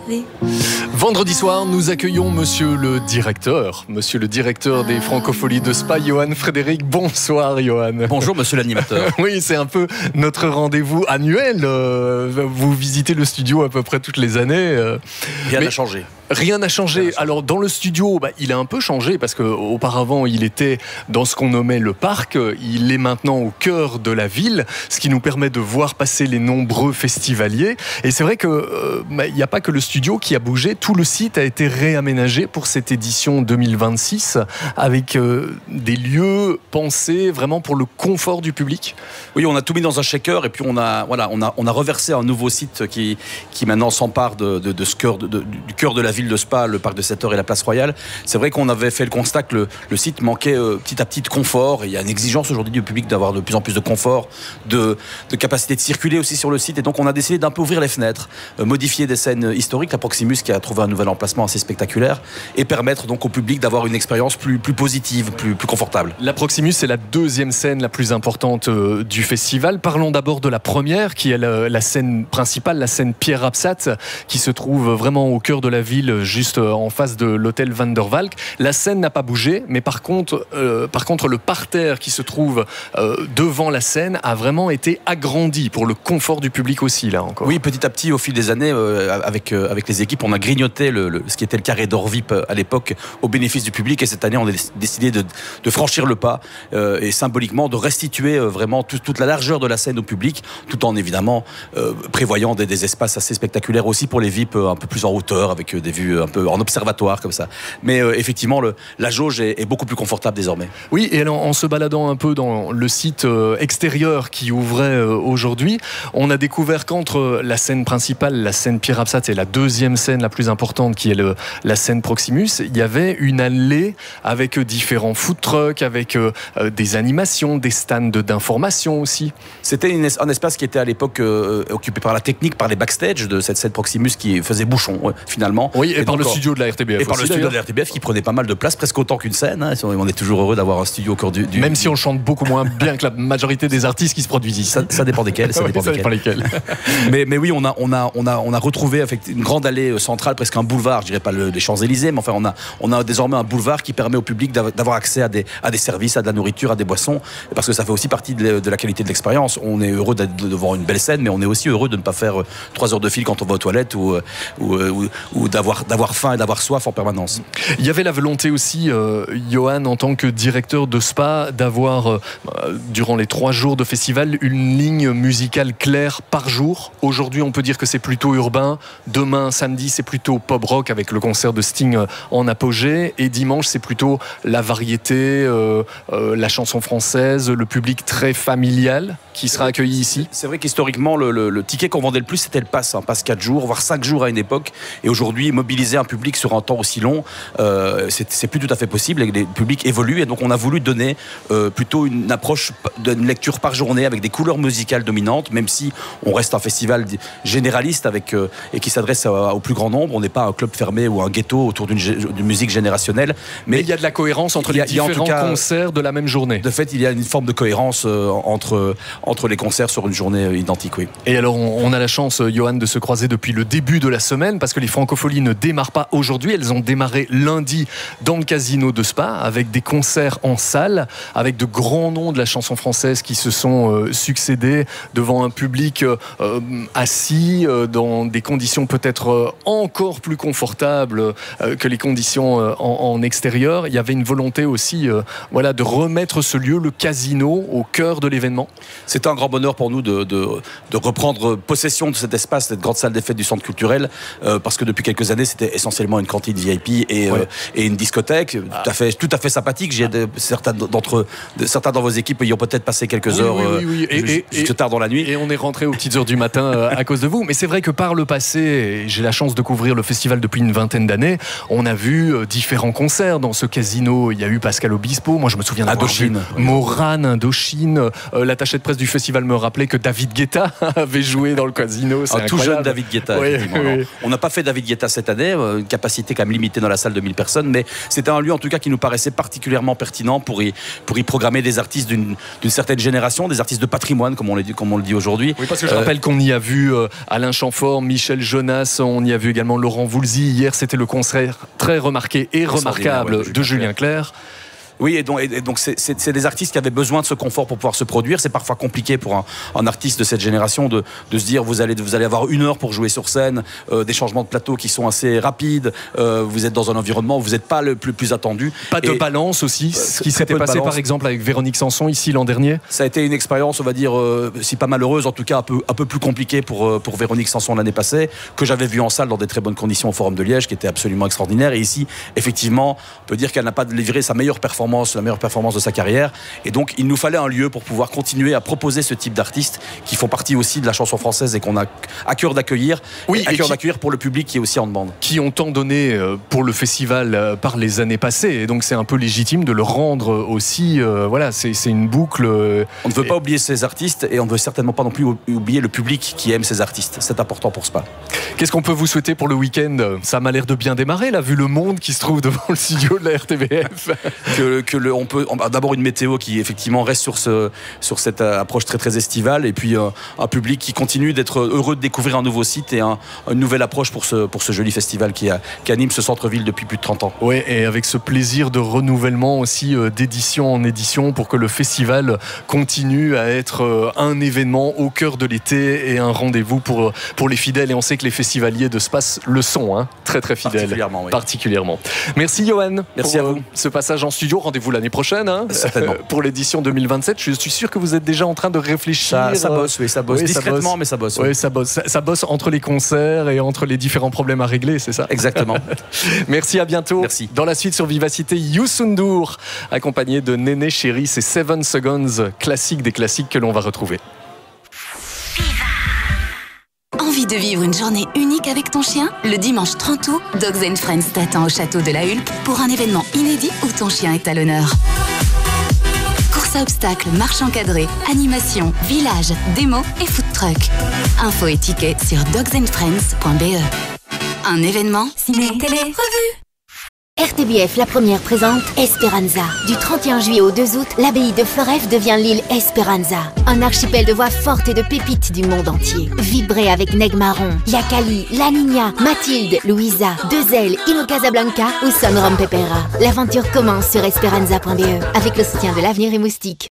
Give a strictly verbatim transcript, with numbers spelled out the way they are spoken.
rêver. Vendredi soir, nous accueillons monsieur le directeur, monsieur le directeur des Francopholies de Spa, Johan Frédéric. Bonsoir, Johan. Bonjour, monsieur l'animateur. Oui, c'est un peu notre rendez-vous annuel. Vous visitez le studio à peu près toutes les années. Rien Mais... n'a changé. Rien n'a changé. Alors dans le studio, bah, il a un peu changé parce qu'auparavant il était dans ce qu'on nommait le parc. Il est maintenant au cœur de la ville, ce qui nous permet de voir passer les nombreux festivaliers. Et c'est vrai qu'il euh, n'y a pas que le studio qui a bougé. Tout le site a été réaménagé pour cette édition deux mille vingt-six avec euh, des lieux pensés vraiment pour le confort du public. Oui, on a tout mis dans un shaker et puis on a, voilà, on a, on a reversé un nouveau site qui, qui maintenant s'empare de, de, de ce cœur, de, de, du cœur de la ville de Spa, le parc de sept heures et la place Royale. C'est vrai qu'on avait fait le constat que le, le site manquait euh, petit à petit de confort. Et il y a une exigence aujourd'hui du public d'avoir de plus en plus de confort, de, de capacité de circuler aussi sur le site. Et donc on a décidé d'un peu ouvrir les fenêtres, euh, modifier des scènes historiques, la Proximus qui a trouvé un nouvel emplacement assez spectaculaire, et permettre donc au public d'avoir une expérience plus, plus positive, plus, plus confortable. La Proximus, c'est la deuxième scène la plus importante euh, du festival. Parlons d'abord de la première, qui est la, la scène principale, la scène Pierre Absat, qui se trouve vraiment au cœur de la ville, juste en face de l'hôtel Van der Valk. La scène n'a pas bougé, mais par contre, euh, par contre le parterre qui se trouve euh, devant la scène a vraiment été agrandi pour le confort du public aussi, là encore. Oui, petit à petit, au fil des années, euh, avec, euh, avec les équipes, on a grignoté le, le, ce qui était le carré d'or V I P à l'époque au bénéfice du public, et cette année, on a décidé de, de franchir le pas euh, et symboliquement de restituer euh, vraiment tout, toute la largeur de la scène au public, tout en évidemment euh, prévoyant des, des espaces assez spectaculaires aussi pour les V I P euh, un peu plus en hauteur, avec euh, des vues un peu en observatoire comme ça. Mais euh, effectivement, le, la jauge est, est beaucoup plus confortable désormais. Oui, et alors, en se baladant un peu dans le site euh, extérieur qui ouvrait euh, aujourd'hui, on a découvert qu'entre la scène principale, la scène Pierre Absat, et la deuxième scène la plus importante qui est le, la scène Proximus, il y avait une allée avec différents food trucks, avec euh, des animations, des stands d'information aussi. C'était une, un espace qui était à l'époque euh, occupé par la technique, par les backstage de cette scène Proximus qui faisait bouchon ouais, finalement. Oui, et, et par le studio de la R T B F. Et par aussi, le studio d'ailleurs. de la R T B F qui prenait pas mal de place, presque autant qu'une scène. Hein. On est toujours heureux d'avoir un studio au cœur du, du... Même si on chante beaucoup moins bien que la majorité des artistes qui se produisent ici. Ça, ça dépend desquels. Ça, oui, dépend ça desquels. dépend lesquels. mais, mais oui, on a, on a, on a, on a retrouvé une grande allée centrale, presque un boulevard. Je dirais pas le, les Champs-Élysées, mais enfin, on a, on a désormais un boulevard qui permet au public d'avoir accès à des, à des services, à de la nourriture, à des boissons, parce que ça fait aussi partie de, de la qualité de l'expérience. On est heureux d'être devant une belle scène, mais on est aussi heureux de ne pas faire trois heures de fil quand on va aux toilettes ou, ou, ou, ou d'avoir, d'avoir faim et d'avoir soif en permanence. Il y avait la volonté aussi, euh, Johan, en tant que directeur de Spa, d'avoir, euh, durant les trois jours de festival, une ligne musicale claire par jour. Aujourd'hui, on peut dire que c'est plutôt urbain. Demain, samedi, c'est plutôt pop-rock avec le concert de Sting en apogée. Et dimanche, c'est plutôt la variété, euh, euh, la chanson française, le public très familial qui sera accueilli ici. C'est vrai qu'historiquement, le, le, le ticket qu'on vendait le plus, c'était le pass. Un pass quatre jours, voire cinq jours à une époque. Et aujourd'hui, mobiliser un public sur un temps aussi long, euh, c'est, c'est plus tout à fait possible. Les publics évoluent et donc on a voulu donner euh, plutôt une approche d'une lecture par journée avec des couleurs musicales dominantes, même si on reste un festival généraliste avec, euh, et qui s'adresse à, au plus grand nombre. On n'est pas un club fermé ou un ghetto autour d'une, d'une musique générationnelle. Mais, mais il y a de la cohérence entre les différents cas, concerts de la même journée. De fait, il y a une forme de cohérence euh, entre, entre les concerts sur une journée identique. Oui. Et alors, on, on a la chance, Johan, de se croiser depuis le début de la semaine, parce que les Francopholies ne démarrent pas aujourd'hui. Elles ont démarré lundi dans le casino de Spa, avec des concerts en salle, avec de grands noms de la chanson française qui se sont euh, succédés devant un public euh, assis euh, dans des conditions peut-être euh, encore plus confortables euh, que les conditions euh, en, en extérieur. Il y avait une volonté aussi euh, voilà, de remettre ce lieu, le casino, au cœur de l'événement. C'est un grand bonheur pour nous de, de, de reprendre possession de cet espace, cette grande salle des fêtes du centre culturel, euh, parce que depuis quelques années, c'était essentiellement une cantine V I P et, ouais. euh, et une discothèque ah. tout, à fait, tout à fait sympathique. J'ai de, certains, d'entre, de, certains dans vos équipes y ont peut-être passé quelques oui, heures oui, oui, oui. Euh, et, jusque et, tard dans la nuit. Et on est rentré aux petites heures du matin euh, à cause de vous. Mais c'est vrai que par le passé, j'ai la chance de couvrir le festival depuis une vingtaine d'années, on a vu euh, différents concerts dans ce casino. Il y a eu Pascal Obispo, moi je me souviens d'avoir vu Morane, Indochine. Euh, l'attaché de presse du festival me rappelait que David Guetta avait joué dans le casino. C'est un tout jeune David Guetta. Oui, oui. On n'a pas fait David Guetta cette année, une capacité quand même limitée dans la salle de mille personnes, mais c'était un lieu en tout cas qui nous paraissait particulièrement pertinent pour y, pour y programmer des artistes d'une, d'une certaine génération, des artistes de patrimoine comme on, dit, comme on le dit aujourd'hui. Oui, parce que je euh, rappelle qu'on y a vu euh, Alain Chamfort, Michel Jonas, Reims. On y a vu également Laurent Voulzy. Hier, c'était le concert très remarqué et remarquable ouais, de, de Julien Clerc. Oui, et donc, et donc c'est, c'est, c'est des artistes qui avaient besoin de ce confort pour pouvoir se produire. C'est parfois compliqué pour un, un artiste de cette génération de, de se dire vous allez, vous allez avoir une heure pour jouer sur scène, euh, des changements de plateau qui sont assez rapides, euh, vous êtes dans un environnement où vous n'êtes pas le plus, plus attendu. Pas de et, balance aussi, euh, ce qui s'était passé par exemple avec Véronique Sanson ici l'an dernier. Ça a été une expérience, on va dire, euh, si pas malheureuse, en tout cas un peu, un peu plus compliquée pour, pour Véronique Sanson l'année passée, que j'avais vu en salle dans des très bonnes conditions au Forum de Liège, qui était absolument extraordinaire. Et ici, effectivement, on peut dire qu'elle n'a pas livré sa meilleure performance, la meilleure performance de sa carrière, et donc il nous fallait un lieu pour pouvoir continuer à proposer ce type d'artistes qui font partie aussi de la chanson française et qu'on a à cœur d'accueillir, oui, à cœur qui, d'accueillir pour le public qui est aussi en demande. Qui ont tant donné pour le festival par les années passées, et donc c'est un peu légitime de le rendre aussi, euh, voilà, c'est, c'est une boucle. Euh, on ne veut et... pas oublier ces artistes et on ne veut certainement pas non plus oublier le public qui aime ces artistes, c'est important pour Spa. Qu'est-ce qu'on peut vous souhaiter pour le week-end? Ça m'a l'air de bien démarrer là, vu le monde qui se trouve devant le studio de la R T B F. que, que le, on peut on, d'abord une météo qui effectivement reste sur, ce, sur cette approche très très estivale, et puis euh, un public qui continue d'être heureux de découvrir un nouveau site et un, une nouvelle approche pour ce, pour ce joli festival qui, a, qui anime ce centre-ville depuis plus de trente ans. Oui, et avec ce plaisir de renouvellement aussi euh, d'édition en édition pour que le festival continue à être euh, un événement au cœur de l'été et un rendez-vous pour, pour les fidèles, et on sait que les festivaliers de Spa le sont, hein, très très fidèles. Particulièrement, oui. Particulièrement. Merci Johan. Merci pour, à vous. Euh, ce passage en studio, rendez-vous l'année prochaine. Hein, Certainement. Pour l'édition deux mille vingt-sept, je suis sûr que vous êtes déjà en train de réfléchir. Ça, ça bosse, oui, ça bosse. Oui, discrètement, ça bosse. mais ça bosse. Oui, oui. ça bosse. Ça, ça bosse entre les concerts et entre les différents problèmes à régler, c'est ça? Exactement. Merci, à bientôt. Merci. Dans la suite sur Vivacité, Youssou N'Dour, accompagné de Néné Chéri, c'est Seven Seconds, classique des classiques que l'on va retrouver. Envie de vivre une journée unique avec ton chien? Le dimanche trente août, Dogs and Friends t'attend au château de la Hulpe pour un événement inédit où ton chien est à l'honneur. Course à obstacles, marche encadrée, animation, village, démo et food truck. Infos et tickets sur dogs and friends point b e. Un événement ciné, télé, revue. R T B F La Première présente Esperanza. Du trente et un juillet au deux août, l'abbaye de Floreffe devient l'île Esperanza. Un archipel de voix fortes et de pépites du monde entier. Vibrez avec Neg Marron, Yakali, La Niña, Mathilde, Louisa, Deux Ailes, Ino Casablanca ou Son Rom Pepera. L'aventure commence sur esperanza point b e avec le soutien de l'Avenir et Moustique.